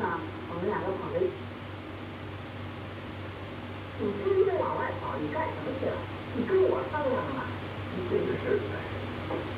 呢，我们两个跑了。你至于的往外跑，你干什么去了？你跟我商量了吗？ 这个事。